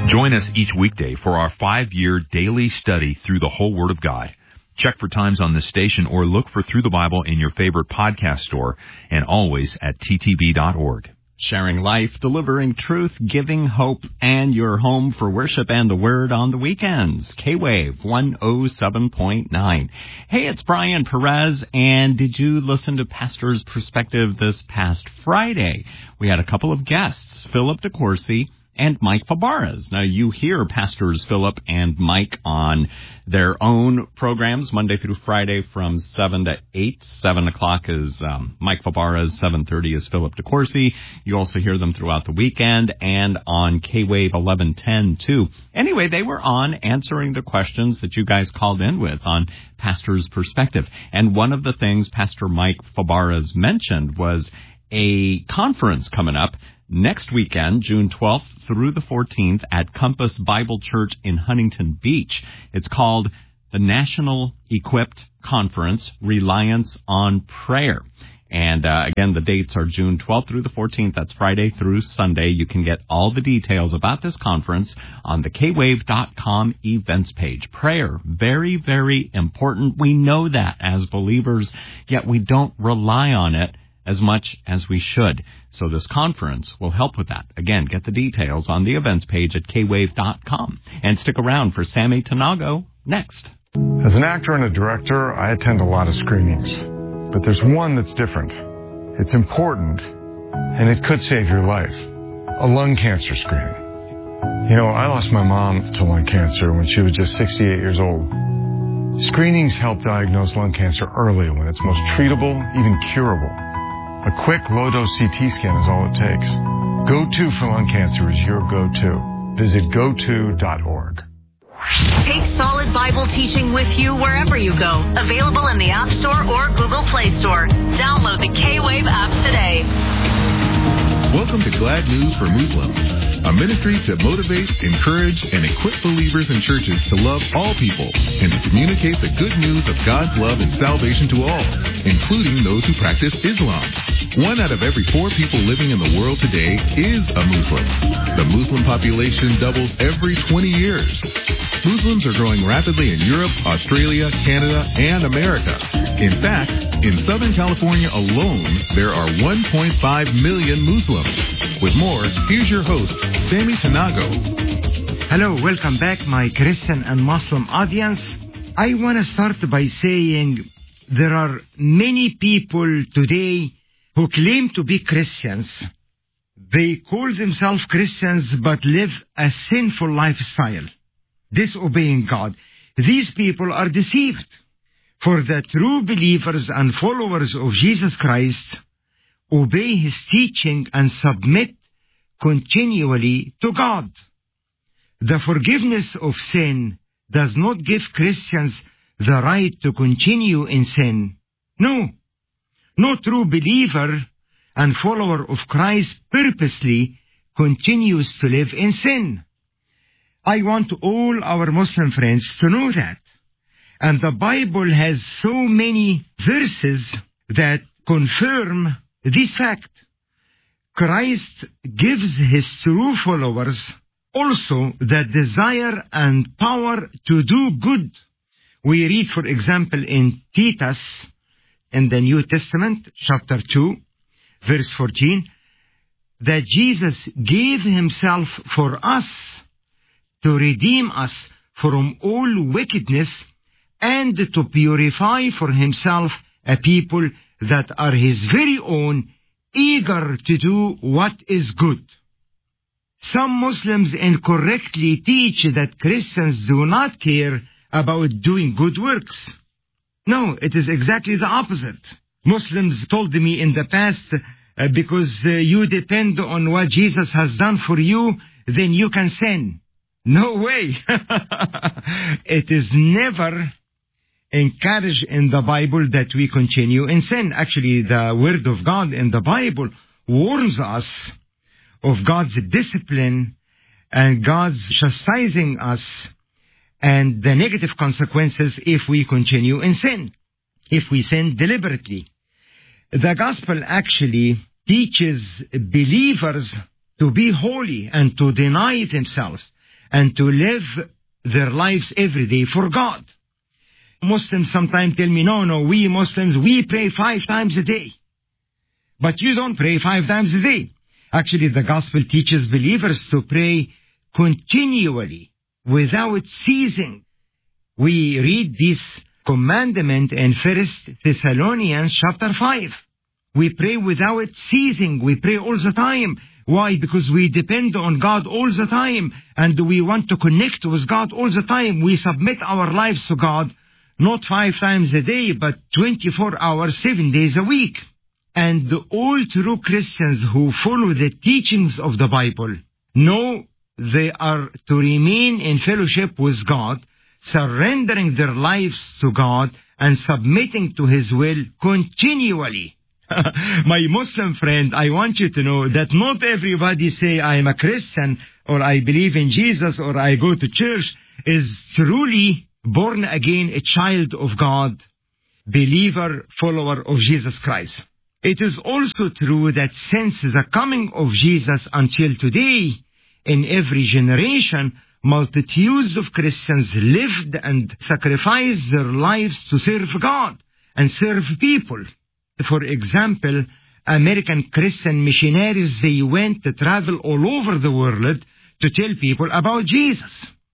Join us each weekday for our 5-year daily study through the whole Word of God. Check for times on this station or look for Through the Bible in your favorite podcast store and always at ttb.org. Sharing life, delivering truth, giving hope, and your home for worship and the Word on the weekends. K-Wave 107.9. Hey, it's Brian Perez, and did you listen to Pastor's Perspective this past Friday? We had a couple of guests, Philip DeCourcy and Mike Fabarez. Now, you hear Pastors Philip and Mike on their own programs Monday through Friday from 7 to 8. 7 o'clock is Mike Fabarez, 7:30 is Philip DeCourcy. You also hear them throughout the weekend and on K-Wave 1110 too. Anyway, they were on answering the questions that you guys called in with on Pastor's Perspective. And one of the things Pastor Mike Fabarez mentioned was a conference coming up next weekend, June 12th through the 14th at Compass Bible Church in Huntington Beach. It's called the National Equipped Conference, Reliance on Prayer. And again, the dates are June 12th through the 14th. That's Friday through Sunday. You can get all the details about this conference on the kwave.com events page. Prayer, very, very important. We know that as believers, yet we don't rely on it as much as we should. So this conference will help with that. Again, get the details on the events page at kwave.com. And stick around for Sammy Tanago next. As an actor and a director, I attend a lot of screenings. But there's one that's different. It's important, and it could save your life. A lung cancer screening. You know, I lost my mom to lung cancer when she was just 68 years old. Screenings help diagnose lung cancer early when it's most treatable, even curable. A quick, low-dose CT scan is all it takes. Go-To for lung cancer is your go-to. Visit goto.org. Take solid Bible teaching with you wherever you go. Available in the App Store or Google Play Store. Download the K-Wave app today. Welcome to Glad News for Muslims, a ministry to motivate, encourage, and equip believers and churches to love all people and to communicate the good news of God's love and salvation to all, including those who practice Islam. 1 out of every 4 people living in the world today is a Muslim. The Muslim population doubles every 20 years. Muslims are growing rapidly in Europe, Australia, Canada, and America. In fact, in Southern California alone, there are 1.5 million Muslims. With more, here's your host, Sammy Tanago. Hello, welcome back, my Christian and Muslim audience. I want to start by saying there are many people today who claim to be Christians. They call themselves Christians but live a sinful lifestyle, disobeying God. These people are deceived. For the true believers and followers of Jesus Christ obey His teaching and submit continually to God. The forgiveness of sin does not give Christians the right to continue in sin. No. No true believer and follower of Christ purposely continues to live in sin. I want all our Muslim friends to know that. And the Bible has so many verses that confirm this fact. Christ gives His true followers also the desire and power to do good. We read, for example, in Titus, in the New Testament, chapter 2, verse 14, that Jesus gave Himself for us to redeem us from all wickedness and to purify for Himself a people that are His very own, eager to do what is good. Some Muslims incorrectly teach that Christians do not care about doing good works. No, it is exactly the opposite. Muslims told me in the past, because you depend on what Jesus has done for you, then you can sin. No way. It is never encouraged in the Bible that we continue in sin. Actually, the Word of God in the Bible warns us of God's discipline and God's chastising us and the negative consequences if we continue in sin, if we sin deliberately. The gospel actually teaches believers to be holy and to deny themselves and to live their lives every day for God. Muslims sometimes tell me, no, we Muslims, we pray 5 times a day. But you don't pray 5 times a day. Actually, the gospel teaches believers to pray continually, without ceasing. We read this commandment in 1 Thessalonians chapter 5. We pray without ceasing. We pray all the time. Why? Because we depend on God all the time, and we want to connect with God all the time. We submit our lives to God, not 5 times a day, but 24 hours, 7 days a week. And all true Christians who follow the teachings of the Bible know they are to remain in fellowship with God, surrendering their lives to God and submitting to His will continually. My Muslim friend, I want you to know that not everybody say I am a Christian or I believe in Jesus or I go to church is truly born again, a child of God, believer, follower of Jesus Christ. It is also true that since the coming of Jesus until today, in every generation, multitudes of Christians lived and sacrificed their lives to serve God and serve people. For example, American Christian missionaries, they went to travel all over the world to tell people about Jesus.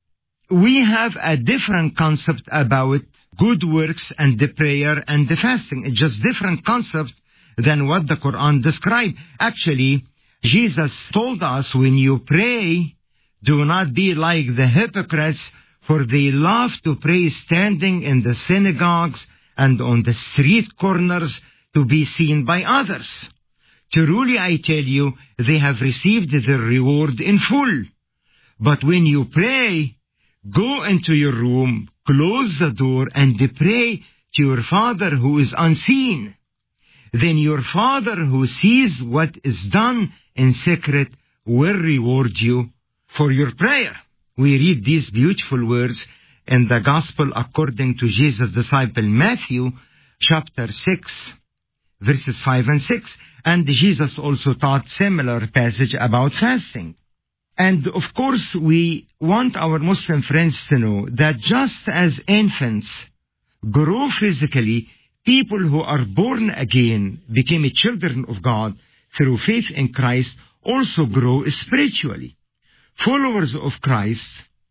We have a different concept about good works and the prayer and the fasting. It's just different concept than what the Quran describes. Actually, Jesus told us, when you pray, do not be like the hypocrites, for they love to pray standing in the synagogues and on the street corners to be seen by others. Truly I tell you, they have received their reward in full. But when you pray, go into your room, close the door, and pray to your Father who is unseen. Then your Father who sees what is done in secret will reward you for your prayer. We read these beautiful words in the Gospel according to Jesus' disciple Matthew, chapter 6, verses 5 and 6. And Jesus also taught similar passage about fasting. And of course, we want our Muslim friends to know that just as infants grow physically, people who are born again, became children of God through faith in Christ, also grow spiritually. Followers of Christ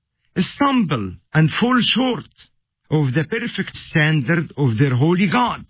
stumble and fall short of the perfect standard of their holy God.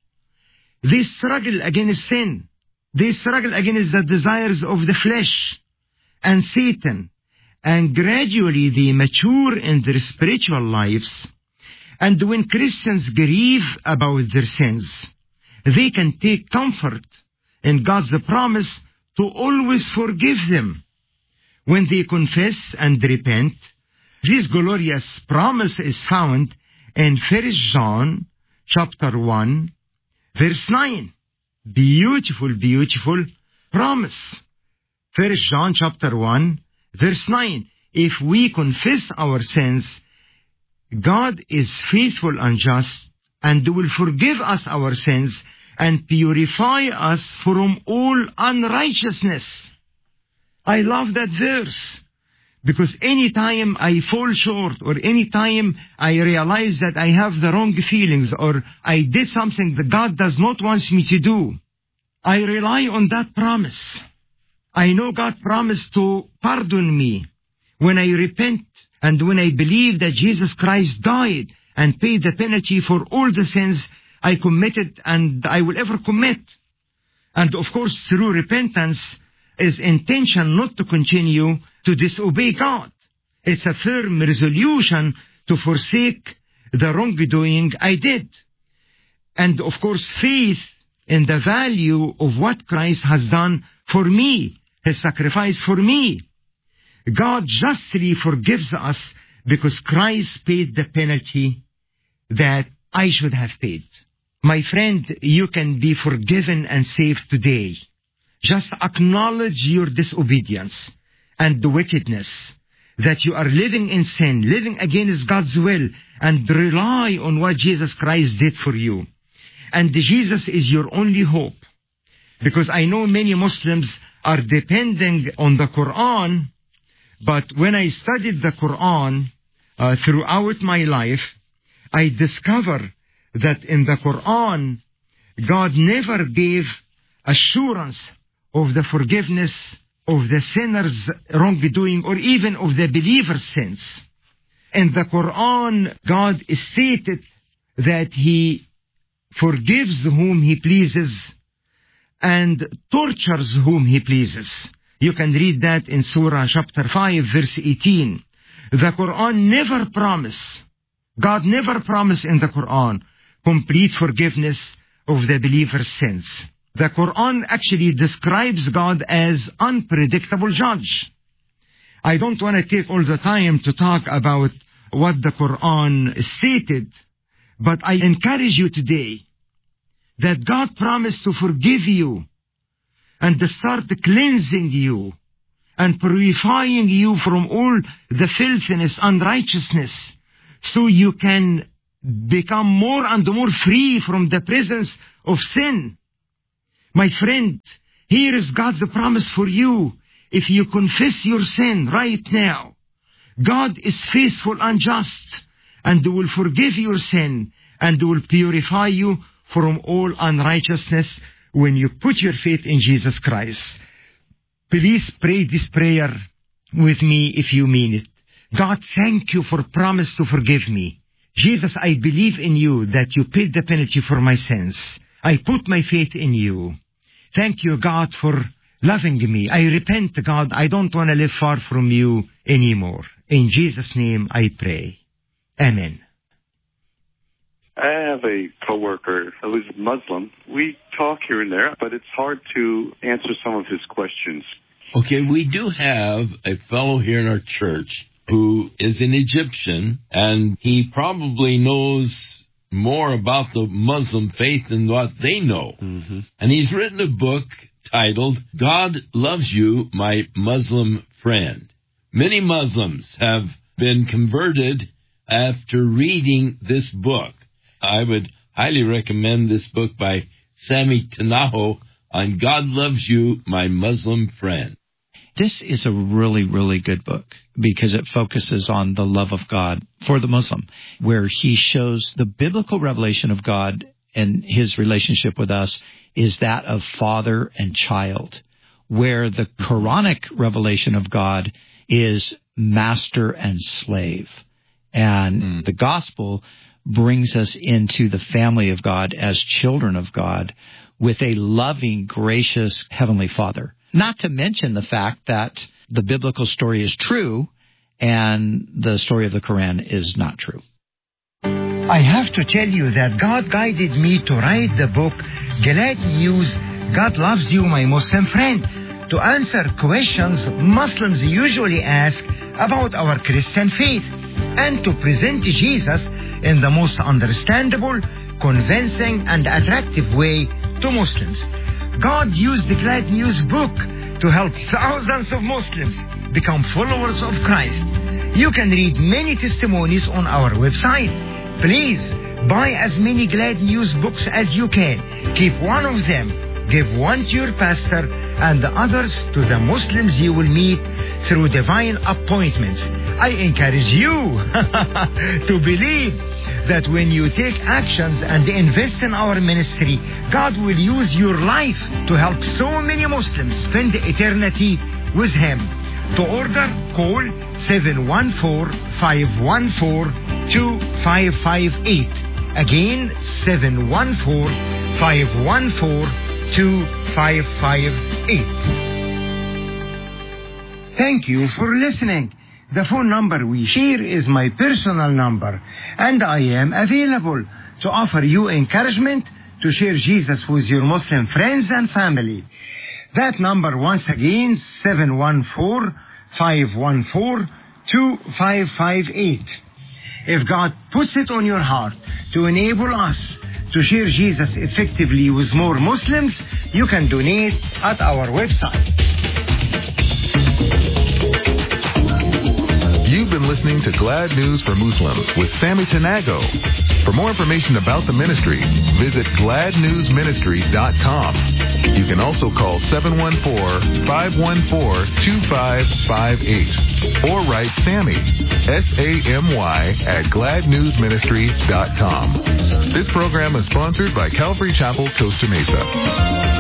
They struggle against sin. They struggle against the desires of the flesh and Satan. And gradually they mature in their spiritual lives. And when Christians grieve about their sins, they can take comfort in God's promise to always forgive them. When they confess and repent, this glorious promise is found in 1 John chapter 1, verse 9. Beautiful, beautiful promise. 1 John chapter 1, verse 9. If we confess our sins, God is faithful and just and will forgive us our sins and purify us from all unrighteousness. I love that verse, because any time I fall short or any time I realize that I have the wrong feelings or I did something that God does not want me to do, I rely on that promise. I know God promised to pardon me when I repent and when I believe that Jesus Christ died and paid the penalty for all the sins I committed and I will ever commit. And of course, through repentance is intention not to continue to disobey God. It's a firm resolution to forsake the wrongdoing I did. And of course, faith in the value of what Christ has done for me, His sacrifice for me. God justly forgives us because Christ paid the penalty that I should have paid. My friend, you can be forgiven and saved today. Just acknowledge your disobedience and the wickedness, that you are living in sin, living against God's will, and rely on what Jesus Christ did for you. And Jesus is your only hope. Because I know many Muslims are depending on the Quran, But when I studied the Quran throughout my life, I discovered that in the Quran, God never gave assurance of the forgiveness of the sinner's wrongdoing or even of the believer's sins. In the Quran, God stated that He forgives whom He pleases and tortures whom He pleases. You can read that in Surah chapter 5, verse 18. The Quran never promised, God never promised in the Quran, complete forgiveness of the believer's sins. The Quran actually describes God as unpredictable judge. I don't want to take all the time to talk about what the Quran stated, but I encourage you today that God promised to forgive you and to start cleansing you and purifying you from all the filthiness and unrighteousness, so you can become more and more free from the presence of sin. My friend, here is God's promise for you. If you confess your sin right now, God is faithful and just, and will forgive your sin, and will purify you from all unrighteousness when you put your faith in Jesus Christ. Please pray this prayer with me if you mean it. God, thank you for promise to forgive me. Jesus, I believe in you that you paid the penalty for my sins. I put my faith in you. Thank you, God, for loving me. I repent, God. I don't want to live far from you anymore. In Jesus' name I pray. Amen. I have a coworker who's Muslim. We talk here and there, but it's hard to answer some of his questions. Okay, we do have a fellow here in our church who is an Egyptian, and he probably knows more about the Muslim faith than what they know. Mm-hmm. And he's written a book titled, God Loves You, My Muslim Friend. Many Muslims have been converted after reading this book. I would highly recommend this book by Sami Tanaho on God Loves You, My Muslim Friend. This is a really, really good book because it focuses on the love of God for the Muslim, where he shows the biblical revelation of God and his relationship with us is that of father and child, where the Quranic revelation of God is master and slave. And the gospel brings us into the family of God as children of God with a loving, gracious Heavenly Father. Not to mention the fact that the biblical story is true and the story of the Quran is not true. I have to tell you that God guided me to write the book, Glad News, God Loves You, My Muslim Friend, to answer questions Muslims usually ask about our Christian faith, and to present Jesus in the most understandable, convincing, and attractive way to Muslims. God used the Glad News book to help thousands of Muslims become followers of Christ. You can read many testimonies on our website. Please buy as many Glad News books as you can. Keep one of them. Give one to your pastor and the others to the Muslims you will meet through divine appointments. I encourage you to believe that when you take actions and invest in our ministry, God will use your life to help so many Muslims spend eternity with Him. To order, call 714-514-2558. Again, 714-514-2558. Thank you for listening. The phone number we share is my personal number, and I am available to offer you encouragement to share Jesus with your Muslim friends and family. That number once again, 714-514-2558. If God puts it on your heart to enable us to share Jesus effectively with more Muslims, you can donate at our website. You've been listening to Glad News for Muslims with Sammy Tanago. For more information about the ministry, visit gladnewsministry.com. You can also call 714-514-2558 or write Sammy, S-A-M-Y, at gladnewsministry.com. This program is sponsored by Calvary Chapel, Costa Mesa.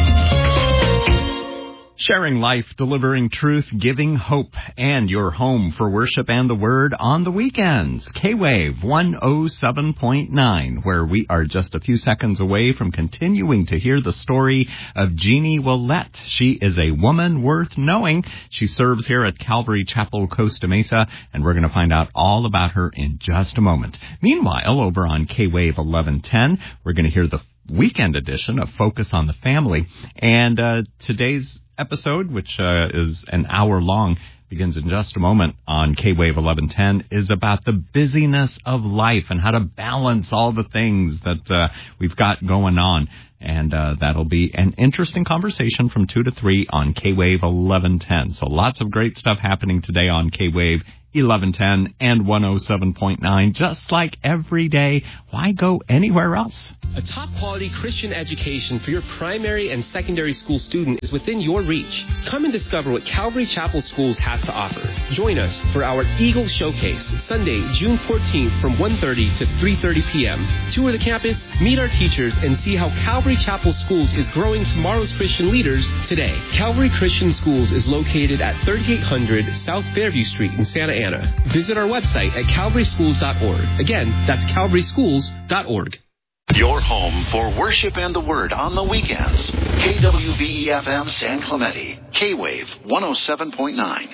Sharing life, delivering truth, giving hope, and your home for worship and the Word on the weekends. K-Wave 107.9, where we are just a few seconds away from continuing to hear the story of Jeannie Willette. She is a woman worth knowing. She serves here at Calvary Chapel, Costa Mesa, and we're going to find out all about her in just a moment. Meanwhile, over on K-Wave 1110, we're going to hear the weekend edition of Focus on the Family, and today's episode, which is an hour long, begins in just a moment on K-Wave 1110, is about the busyness of life and how to balance all the things that we've got going on. And that'll be an interesting conversation from 2 to 3 on K-Wave 1110. So lots of great stuff happening today on K-Wave 1110 and 107.9, just like every day. Why go anywhere else? A top-quality Christian education for your primary and secondary school student is within your reach. Come and discover what Calvary Chapel Schools has to offer. Join us for our Eagle Showcase, Sunday, June 14th from 1:30 to 3:30 p.m. Tour the campus, meet our teachers, and see how Calvary Chapel Schools is growing tomorrow's Christian leaders today. Calvary Christian Schools is located at 3800 South Fairview Street in Santa Ana. Visit our website at calvaryschools.org. Again, that's calvaryschools.org. Your home for worship and the Word on the weekends. KWVE-FM San Clemente. K-Wave 107.9.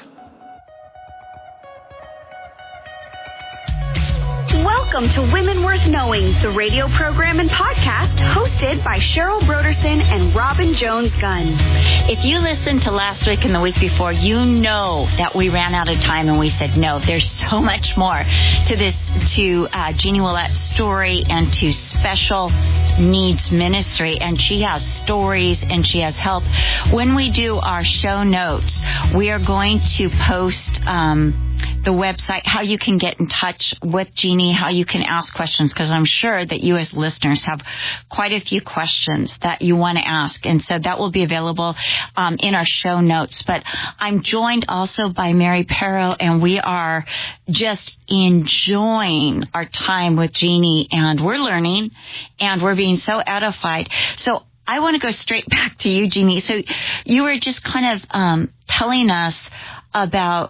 Welcome to Women Worth Knowing, the radio program and podcast hosted by Cheryl Broderson and Robin Jones-Gunn. If you listened to last week and the week before, you know that we ran out of time and we said, no, there's so much more to this, to Jeannie Willette's story and to special needs ministry. And she has stories and she has help. When we do our show notes, we are going to post the website, how you can get in touch with Jeannie, how you can ask questions, because I'm sure that you as listeners have quite a few questions that you want to ask. And so that will be available in our show notes. But I'm joined also by Mary Perro, and we are just enjoying our time with Jeannie, and we're learning, and we're being so edified. So I want to go straight back to you, Jeannie. So you were just kind of telling us about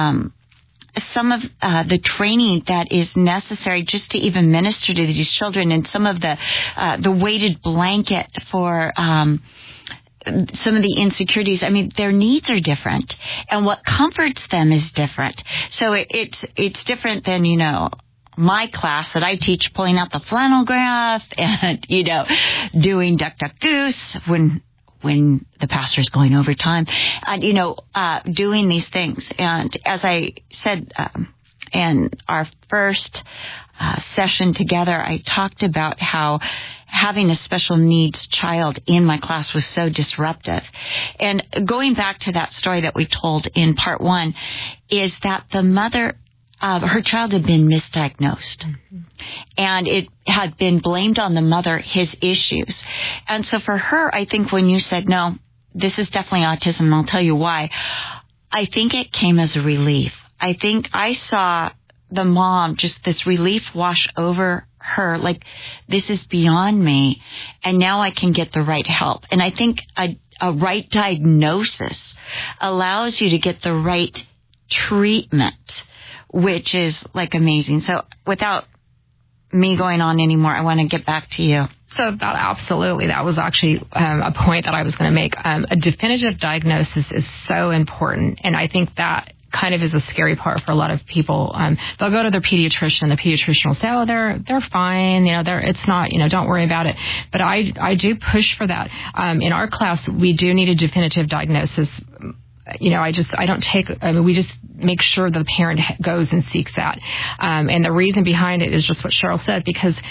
some of the training that is necessary just to even minister to these children, and some of the weighted blanket for some of the insecurities. I mean, their needs are different, and what comforts them is different. So it's different than, you know, my class that I teach, pulling out the flannel graph and, you know, doing duck, duck, goose when the pastor is going overtime, and, you know, doing these things. And as I said in our first session together, I talked about how having a special needs child in my class was so disruptive. And going back to that story that we told in part 1, is that the mother, her child had been misdiagnosed. Mm-hmm. And it had been blamed on the mother, his issues. And so for her, I think when you said, no, this is definitely autism, and I'll tell you why, I think it came as a relief. I think I saw the mom, just this relief wash over her, like, this is beyond me, and now I can get the right help. And I think a right diagnosis allows you to get the right treatment, which is like amazing. So without me going on anymore, I want to get back to you. So that was actually a point that I was going to make. A definitive diagnosis is so important, and I think that kind of is a scary part for a lot of people. They'll go to their pediatrician. The pediatrician will say, "Oh, they're fine. You know, it's not. You know, don't worry about it." But I do push for that. In our class, we do need a definitive diagnosis. You know, we just make sure the parent goes and seeks that. And the reason behind it is just what Cheryl said, because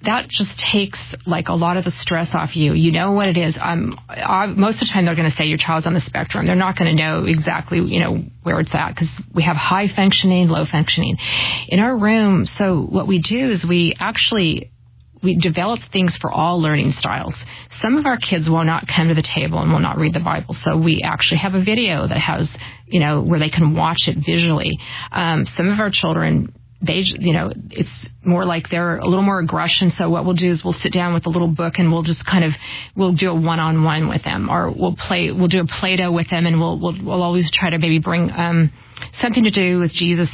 that just takes like a lot of the stress off you. You know what it is. Most of the time they're going to say your child's on the spectrum. They're not going to know exactly, where it's at, because we have high functioning, low functioning in our room. So what we do is we develop things for all learning styles. Some of our kids will not come to the table and will not read the Bible. So we actually have a video that has, where they can watch it visually. Some of our children, it's more like they're a little more aggression. So what we'll do is we'll sit down with a little book and we'll just we'll do a one-on-one with them, or we'll do a Play-Doh with them, and we'll always try to maybe bring something to do with Jesus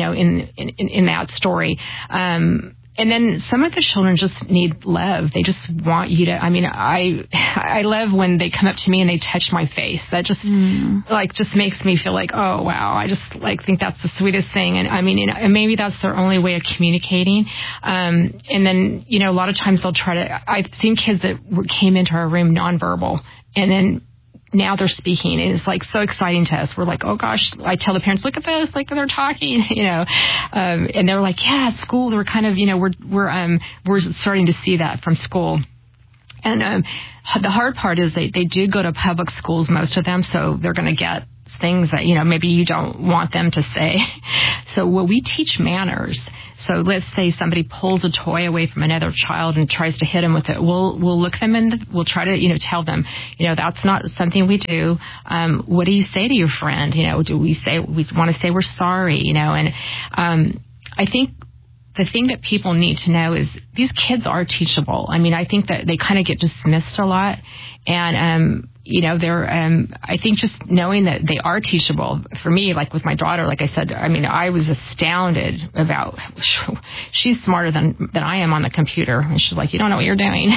in that story. And then some of the children just need love. They just want you to, I love when they come up to me and they touch my face. That just, just makes me feel like, oh, wow, I just, think that's the sweetest thing. And, and maybe that's their only way of communicating. And then, a lot of times they'll try to, I've seen kids that came into our room nonverbal, and then now they're speaking, and it's so exciting to us. We're like, oh gosh, I tell the parents, look at this, they're talking, and they're like, yeah, at school, we're kind of, we're starting to see that from school. And the hard part is they do go to public schools, most of them, so they're going to get things that, maybe you don't want them to say. So we teach manners. So let's say somebody pulls a toy away from another child and tries to hit him with it. We'll look them we'll try to, tell them, that's not something we do. What do you say to your friend? Do we want to say we're sorry, and I think the thing that people need to know is these kids are teachable. I think that they kind of get dismissed a lot, and they're, I think just knowing that they are teachable. For me, like with my daughter, like I said, I was astounded about, she's smarter than I am on the computer. And she's like, you don't know what you're doing.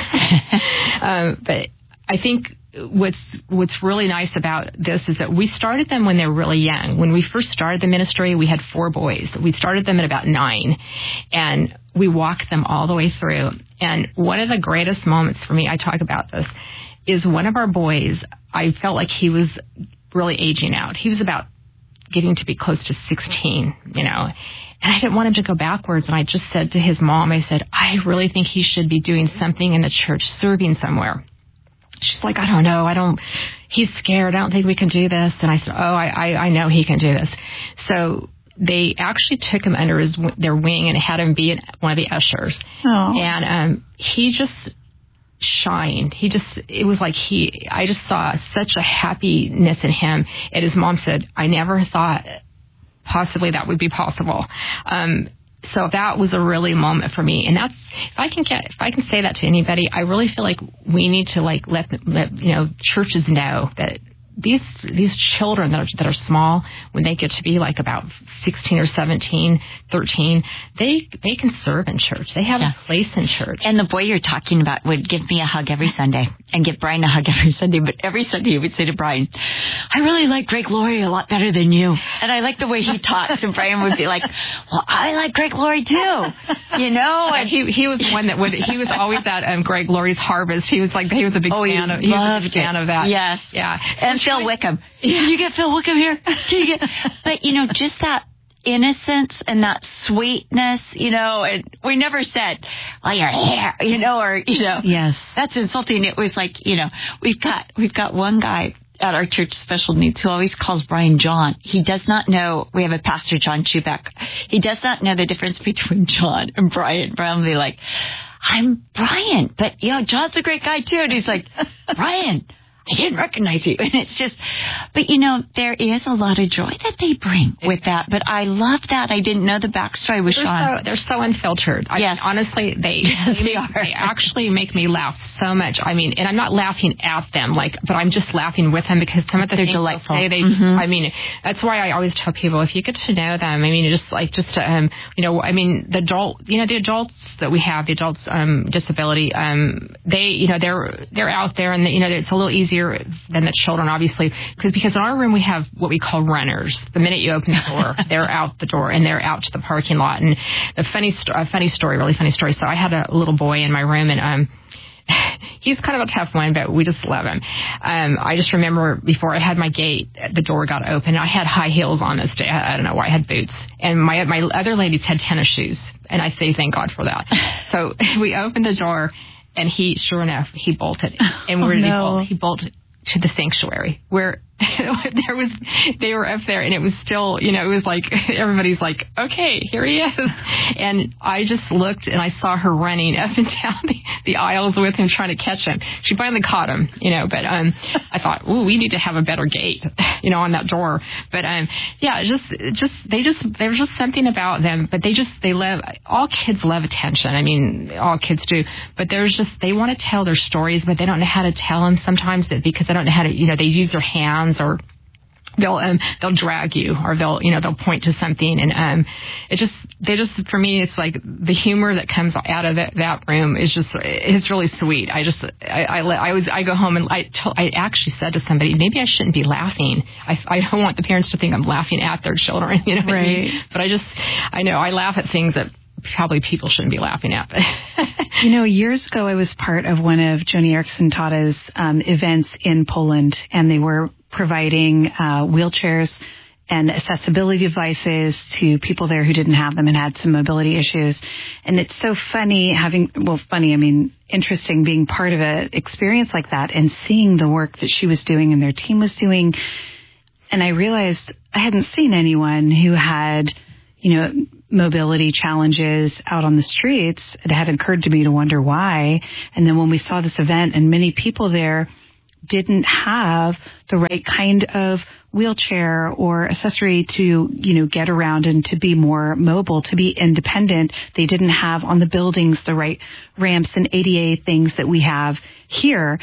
But I think what's really nice about this is that we started them when they were really young. When we first started the ministry, we had 4 boys. We started them at about 9, and we walked them all the way through. And one of the greatest moments for me, I talk about this, is one of our boys, I felt like he was really aging out. He was about getting to be close to 16, and I didn't want him to go backwards. And I just said to his mom, I said, I really think he should be doing something in the church, serving somewhere. She's like, I don't know. He's scared. I don't think we can do this. And I said, oh, I know he can do this. So they actually took him under their wing and had him be one of the ushers. Oh. And he just shined. It was like I just saw such a happiness in him. And his mom said, I never thought possibly that would be possible. So that was a really moment for me. And that's, if I can say that to anybody, I really feel like we need to let churches know that these children that are small, when they get to be about 16 or 17, 13, they can serve in church. They have a place in church. And the boy you're talking about would give me a hug every Sunday and give Brian a hug every Sunday. But every Sunday he would say to Brian, I really like Greg Laurie a lot better than you. And I like the way he talks. And Brian would be like, well, I like Greg Laurie too. And he was one that he was always at Greg Laurie's Harvest. He was a big fan of that. Yes. Yeah. And Phil Wickham. Can you get Phil Wickham here? But, just that innocence and that sweetness, and we never said, well, you're here, Yes. That's insulting. It was like, we've got one guy at our church, special needs, who always calls Brian John. He does not know, we have a pastor, John Chubeck. He does not know the difference between John and Brian. Brian will be like, I'm Brian, but, John's a great guy too. And he's like, Brian, I didn't recognize you. And it's just, but there is a lot of joy that they bring with that. But I love that. I didn't know the backstory with Sean. They're so unfiltered. Yes. Honestly, they are. They actually make me laugh so much. And I'm not laughing at them, but I'm just laughing with them, because some of the things delightful. They say, that's why I always tell people, if you get to know them, the adults that we have, the adults, disability, they're out there, and it's a little easier than the children, obviously, because in our room we have what we call runners. The minute you open the door, they're out the door and they're out to the parking lot. And the really funny story. So I had a little boy in my room, and he's kind of a tough one, but we just love him. I just remember before I had my gate, the door got open. I had high heels on this day. I don't know why. I had boots. And my other ladies had tennis shoes. And I say thank God for that. So we opened the door, and sure enough, he bolted. And where did he bolt? He bolted to the sanctuary, where they were up there, and it was still, it was like, everybody's like, okay, here he is. And I just looked, and I saw her running up and down the aisles with him, trying to catch him. She finally caught him, but I thought, ooh, we need to have a better gate, on that door. But there's just something about them, but they love, all kids love attention. I mean, all kids do, but they want to tell their stories, but they don't know how to tell them sometimes, because they don't know how to, they use their hands, or they'll drag you, or they'll point to something, and for me, it's like the humor that comes out of that room is it's really sweet. I go home, and I actually said to somebody, maybe I shouldn't be laughing. I don't want the parents to think I'm laughing at their children, right? What I mean? But I know I laugh at things that probably people shouldn't be laughing at. Years ago, I was part of one of Joni Eareckson Tada's events in Poland, and they were providing wheelchairs and accessibility devices to people there who didn't have them and had some mobility issues. And it's so funny interesting being part of an experience like that and seeing the work that she was doing and their team was doing. And I realized I hadn't seen anyone who had, mobility challenges out on the streets. It had occurred to me to wonder why. And then when we saw this event, and many people there didn't have the right kind of wheelchair or accessory to, get around and to be more mobile, to be independent. They didn't have on the buildings the right ramps and ADA things that we have here.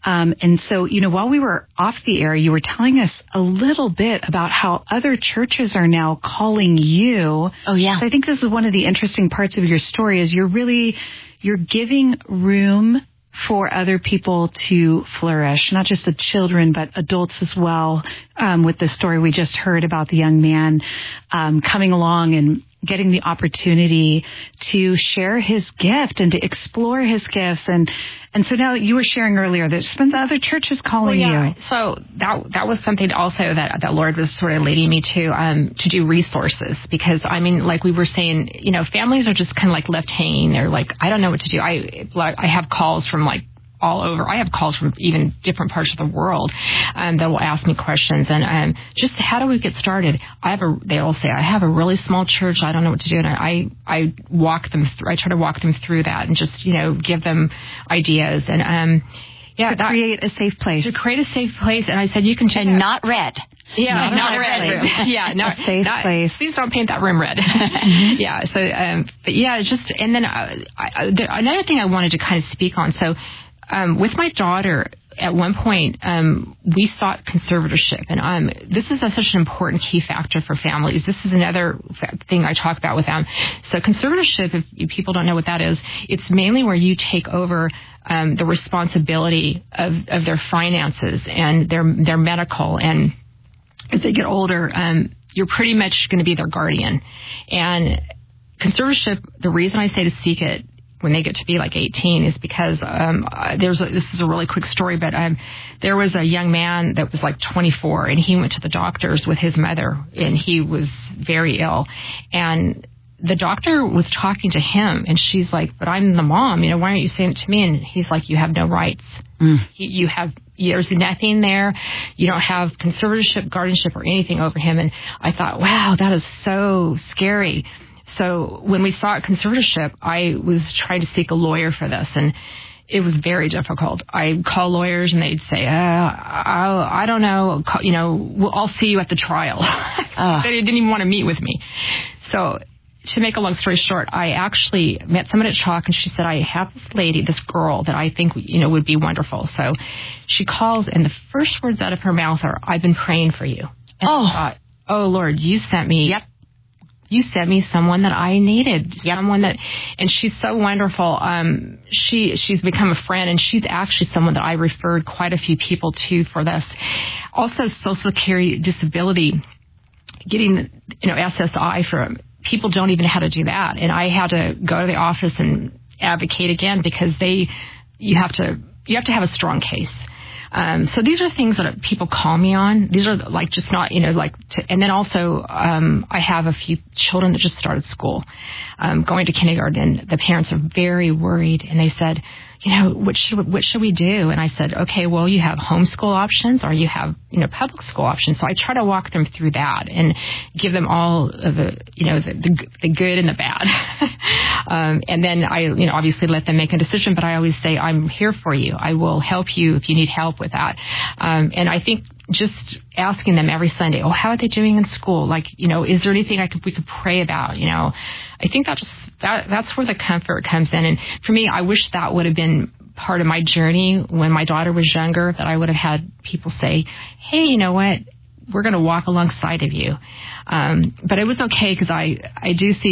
And so, while we were off the air, you were telling us a little bit about how other churches are now calling you. Oh, yeah. So I think this is one of the interesting parts of your story is you're giving room for other people to flourish, not just the children, but adults as well, with the story we just heard about the young man coming along and getting the opportunity to share his gift and to explore his gifts. And so now you were sharing earlier, there's been other churches calling you. So that was something also that Lord was sort of leading me to do resources, because like we were saying, families are just kind of like left hanging. They're like, I don't know what to do. I have calls from like all over. I have calls from even different parts of the world that will ask me questions, and just how do we get started? They all say, I have a really small church. I don't know what to do, and I walk them through. I try to walk them through that and just give them ideas and create a safe place. To create a safe place, and I said you can check not red. Yeah, not red. Yeah, a safe place. Please don't paint that room red. Yeah. So, but yeah, just and then another thing I wanted to kind of speak on. So. With my daughter, at one point, we sought conservatorship, and this is such an important key factor for families. This is another thing I talk about with them. So conservatorship, if people don't know what that is, it's mainly where you take over the responsibility of their finances and their medical, and as they get older, you're pretty much going to be their guardian. And conservatorship, the reason I say to seek it when they get to be like 18 is because this is a really quick story, but there was a young man that was like 24, and he went to the doctors with his mother, and he was very ill. And the doctor was talking to him, and she's like, but I'm the mom, why aren't you saying it to me? And he's like, you have no rights. There's nothing there. You don't have conservatorship, guardianship, or anything over him. And I thought, wow, that is so scary. So when we sought conservatorship, I was trying to seek a lawyer for this, and it was very difficult. I call lawyers, and they'd say, I don't know, I'll see you at the trial. They didn't even want to meet with me. So to make a long story short, I actually met someone at CHOC, and she said, I have this girl that I think, would be wonderful. So she calls, and the first words out of her mouth are, I've been praying for you. And I thought, oh, Lord, you sent me... Yep. You sent me someone that I needed, someone that, and she's so wonderful. She's become a friend, and she's actually someone that I referred quite a few people to for this. Also, Social Security disability, getting, SSI for people don't even know how to do that. And I had to go to the office and advocate again, because you have to have to have a strong case. So these are things that people call me on. These are like just not, and then also, I have a few children that just started school, going to kindergarten, and the parents are very worried, and they said, what should we do? And I said, okay, well, you have homeschool options or you have, public school options. So I try to walk them through that and give them all of the good and the bad. And then I, obviously let them make a decision, but I always say, I'm here for you. I will help you if you need help with that. And I think just asking them every Sunday, how are they doing in school? Like, is there anything we could pray about? I think that's where the comfort comes in. And for me, I wish that would have been part of my journey when my daughter was younger, that I would have had people say, hey, you know what? We're going to walk alongside of you. But it was okay because I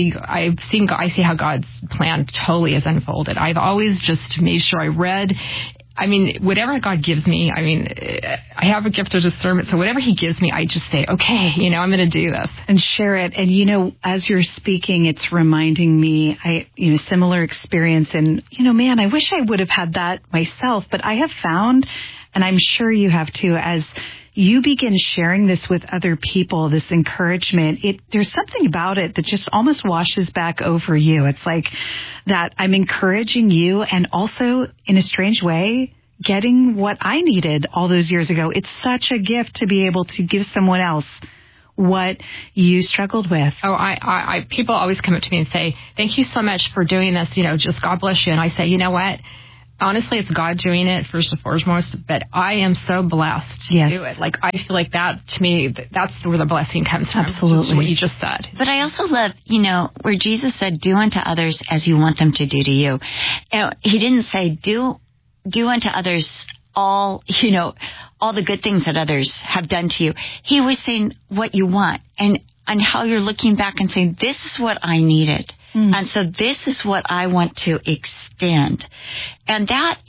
see how God's plan totally has unfolded. I've always just made sure I read. Whatever God gives me, I have a gift of discernment, so whatever he gives me, I just say, okay, I'm going to do this. And share it. And, as you're speaking, it's reminding me, similar experience. And, man, I wish I would have had that myself. But I have found, and I'm sure you have too, as you begin sharing this with other people, this encouragement, there's something about it that just almost washes back over you. It's like that I'm encouraging you and also, in a strange way, getting what I needed all those years ago. It's such a gift to be able to give someone else what you struggled with. I people always come up to me and say, thank you so much for doing this, just God bless you. And I say, you know what? Honestly, it's God doing it first and foremost, but I am so blessed to do it. Like, I feel like that, to me, that's where the blessing comes from. Absolutely. What you just said. But I also love, where Jesus said, do unto others as you want them to do to you. He didn't say, do unto others all the good things that others have done to you. He was saying what you want and how you're looking back and saying, this is what I needed. And so this is what I want to extend. And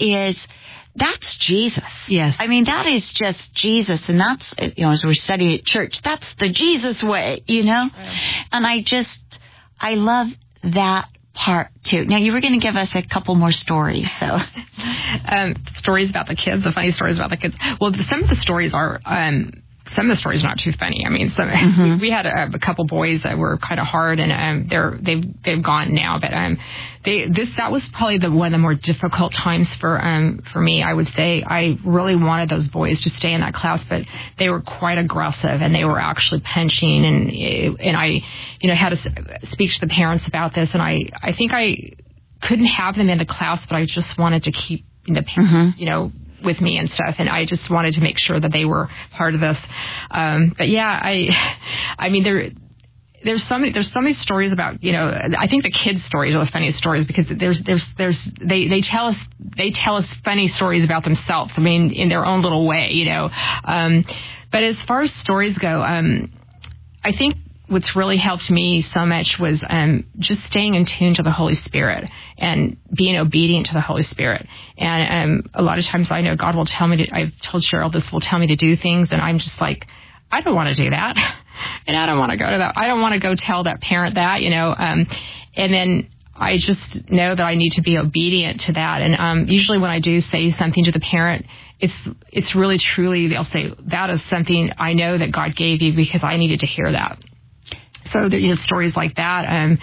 that's Jesus. Yes. That is just Jesus. And that's, as we're studying at church, that's the Jesus way, Right. And I love that part too. Now, you were going to give us a couple more stories, so. Stories about the kids, the funny stories about the kids. Well, some of the stories are, some of the stories are not too funny. We had a couple boys that were kind of hard, and they've gone now. But that was probably one of the more difficult times for me. I would say I really wanted those boys to stay in that class, but they were quite aggressive, and they were actually punching. And I had to speak to the parents about this, and I think I couldn't have them in the class, but I just wanted to keep the parents, with me and stuff, and I just wanted to make sure that they were part of this. But yeah, there's so many stories about, I think the kids' stories are the funniest stories because they tell us funny stories about themselves. In their own little way, But as far as stories go, I think what's really helped me so much was just staying in tune to the Holy Spirit and being obedient to the Holy Spirit. And a lot of times I know God will tell me I've told Cheryl this, will tell me to do things, and I'm just like, I don't want to do that. And I don't want to go to that. I don't want to go tell that parent that, and then I just know that I need to be obedient to that. And usually when I do say something to the parent, it's really truly, they'll say, that is something I know that God gave you because I needed to hear that. So there's stories like that, and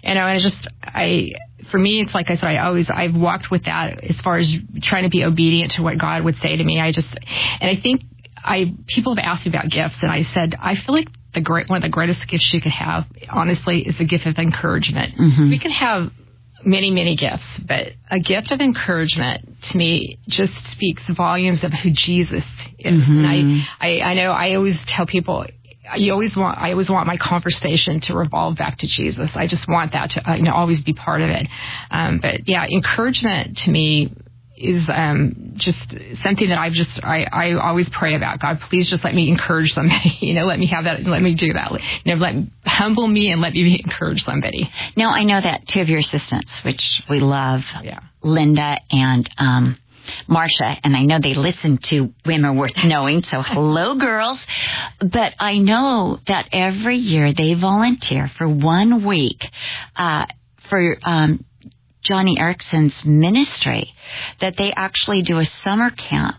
for me, it's like I said, I've walked with that as far as trying to be obedient to what God would say to me. I think people have asked me about gifts, and I said I feel like one of the greatest gifts you could have, honestly, is the gift of encouragement. Mm-hmm. We can have many, many gifts, but a gift of encouragement to me just speaks volumes of who Jesus is. Mm-hmm. And I know I always tell people, I always want my conversation to revolve back to Jesus. I just want that to always be part of it. But yeah, encouragement to me is just something that I always pray about. God, please just let me encourage somebody. Let me have that. Let me do that. Humble me and let me encourage somebody. Now, I know that two of your assistants, which we love, Linda and Marcia, and I know they listen to Women Worth Knowing, so hello, girls. But I know that every year they volunteer for 1 week for Johnny Erickson's ministry, that they actually do a summer camp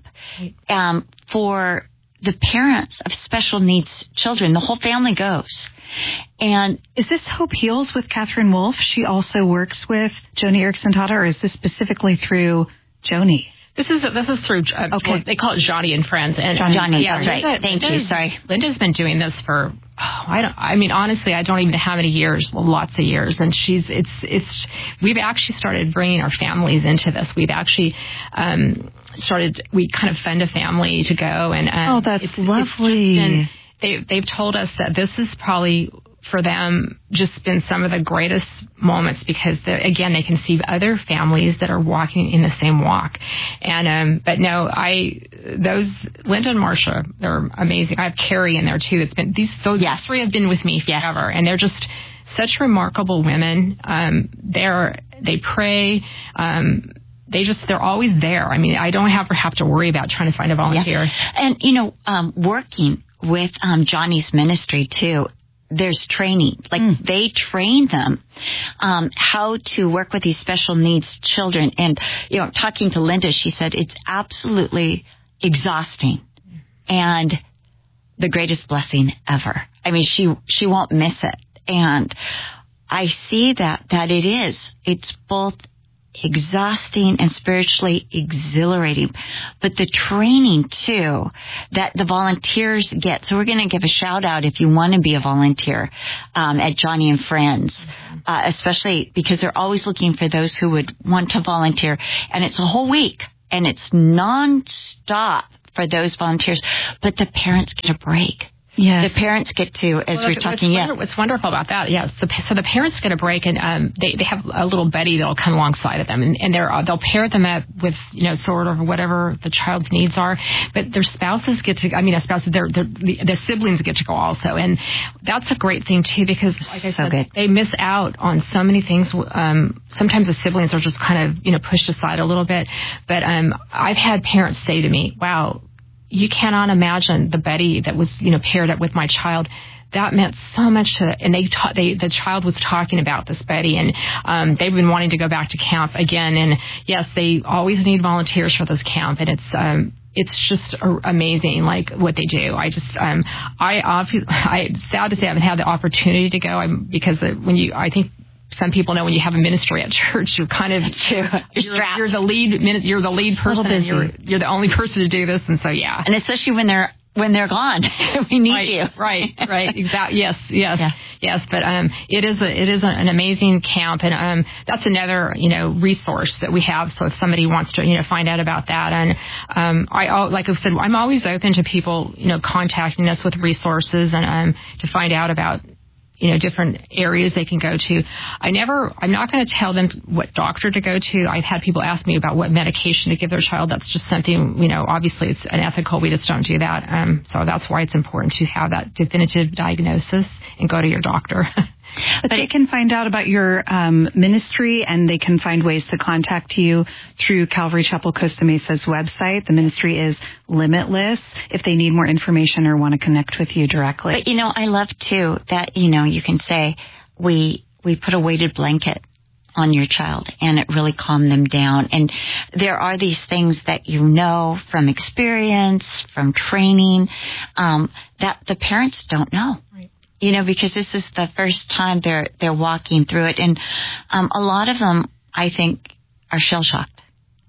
for the parents of special needs children. The whole family goes. And is this Hope Heals with Catherine Wolf? She also works with Joni Eareckson Tada, or is this specifically through Joni? This is through, okay. They call it Johnny and Friends. And Johnny, that's right. Thank you. Sorry. Linda's been doing this for, honestly, I don't even know how many years, lots of years. And we've actually started bringing our families into this. We've actually, we kind of fund a family to go. And, that's lovely. They've told us that this is probably, for them, just been some of the greatest moments, because again, they can see other families that are walking in the same walk. And but no, those Linda and Marcia, they're amazing. I have Carrie in there too. It's been these three have been with me forever, and they're just such remarkable women. They pray. They're always there. I mean, I don't have to worry about trying to find a volunteer. Yeah. And working with Johnny's ministry too. There's training. They train them how to work with these special needs children. And, talking to Linda, she said it's absolutely exhausting and the greatest blessing ever. I mean, she won't miss it. And I see that it is. It's both exhausting and spiritually exhilarating, but the training too that the volunteers get. So we're going to give a shout out if you want to be a volunteer at Johnny and Friends, especially because they're always looking for those who would want to volunteer. And it's a whole week, and it's nonstop for those volunteers, but the parents get a break. Yes. The parents get to, as we're talking, What's wonderful about that, yes. So the parents get a break, and they have a little buddy that'll come alongside of them, and they'll pair them up with, sort of whatever the child's needs are. But their spouses get to, their siblings get to go also. And that's a great thing, too, because, like I said, they miss out on so many things. Sometimes the siblings are just kind of, pushed aside a little bit. But I've had parents say to me, wow, you cannot imagine the Betty that was, paired up with my child. That meant so much to, and the child was talking about this Betty, and they've been wanting to go back to camp again. And yes, they always need volunteers for this camp, and it's just amazing, what they do. I sad to say I haven't had the opportunity to go, because I think some people know when you have a ministry at church, you're kind of you're the lead person, and you're the only person to do this, and so yeah. And especially when they're gone, we need you. Right, exactly. Yes. But it is an amazing camp, and that's another resource that we have. So if somebody wants to find out about that, and like I said, I'm always open to people contacting us with resources and to find out about different areas they can go to. I'm not going to tell them what doctor to go to. I've had people ask me about what medication to give their child. That's just something, obviously it's unethical. We just don't do that. So that's why it's important to have that definitive diagnosis and go to your doctor. But they can find out about your ministry, and they can find ways to contact you through Calvary Chapel Costa Mesa's website. The ministry is limitless if they need more information or want to connect with you directly. But, I love, too, that, you can say we put a weighted blanket on your child, and it really calmed them down. And there are these things that from experience, from training, that the parents don't know. Right. Because this is the first time they're walking through it. And a lot of them, I think, are shell-shocked.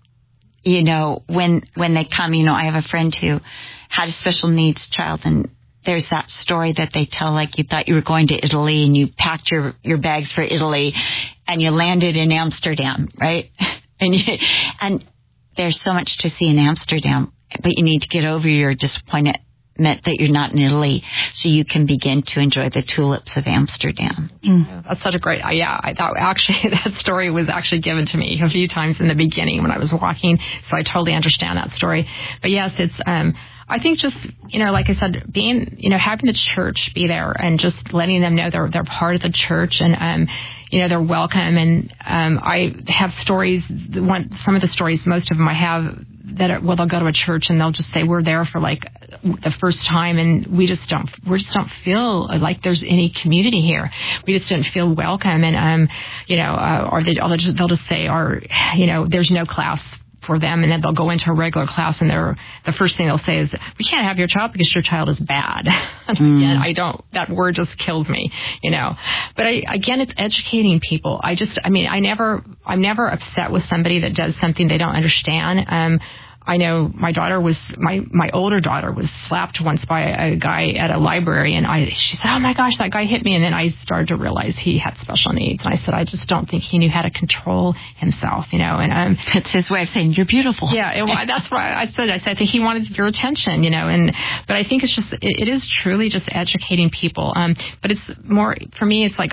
When they come, I have a friend who had a special needs child, and there's that story that they tell, you thought you were going to Italy, and you packed your bags for Italy, and you landed in Amsterdam, right? And there's so much to see in Amsterdam, but you need to get over your disappointment that you're not in Italy, so you can begin to enjoy the tulips of Amsterdam. That's such a great, I thought actually that story was actually given to me a few times in the beginning when I was walking, so I totally understand that story. But yes, it's, I think just, like I said, being, having the church be there and just letting them know they're part of the church, and, they're welcome. And I have stories, some of the stories, most of them I have, they'll go to a church and they'll just say we're there for like the first time, and we just don't feel like there's any community here. We just didn't feel welcome, and or they'll just say, there's no class for them, and then they'll go into a regular class, and the first thing they'll say is, we can't have your child because your child is bad. Again, that word just kills me, But again, it's educating people. I'm never upset with somebody that does something they don't understand. I know my older daughter was slapped once by a guy at a library, and she said, oh my gosh, that guy hit me. And then I started to realize he had special needs. And I said, I just don't think he knew how to control himself, and it's his way of saying you're beautiful. Yeah, that's why I said, I think he wanted your attention, but I think it is truly just educating people. But it's more, for me, it's like,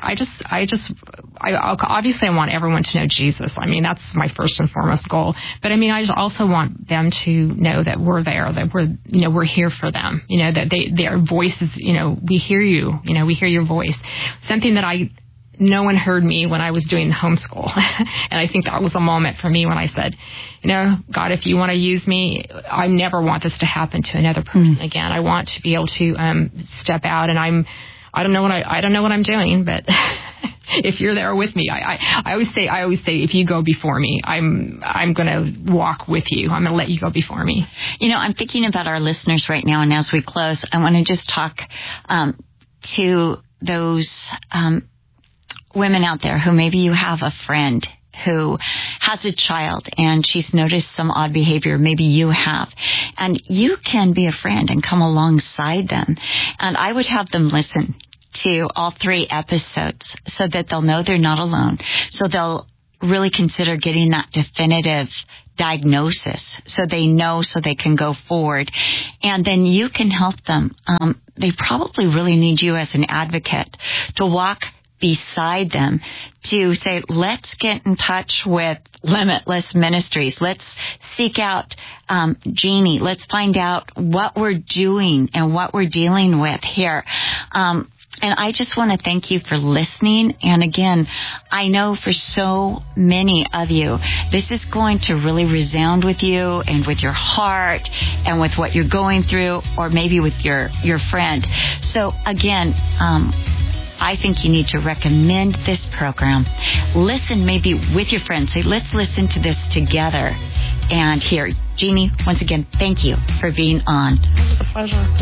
obviously I want everyone to know Jesus. I mean, that's my first and foremost goal. But I mean, I just also want them to know that we're there, that we're here for them, that their voices, we hear you, we hear your voice. Something that no one heard me when I was doing homeschool. And I think that was a moment for me when I said, God, if you want to use me, I never want this to happen to another person again. I want to be able to step out, and I don't know what I'm doing, but if you're there with me, I always say, if you go before me, I'm going to walk with you. I'm going to let you go before me. I'm thinking about our listeners right now, and as we close, I want to just talk to those women out there who maybe you have a friend who has a child and she's noticed some odd behavior, maybe you have, and you can be a friend and come alongside them. And I would have them listen to all 3 episodes so that they'll know they're not alone. So they'll really consider getting that definitive diagnosis so they know, so they can go forward. And then you can help them. They probably really need you as an advocate to walk beside them, to say, let's get in touch with Limitless Ministries. Let's seek out Jeannie. Let's find out what we're doing and what we're dealing with here. And I just want to thank you for listening. And again, I know for so many of you, this is going to really resound with you and with your heart and with what you're going through, or maybe with your friend. So again, I think you need to recommend this program. Listen maybe with your friends. Say, let's listen to this together. And here, Jeannie, once again, thank you for being on. It was a pleasure.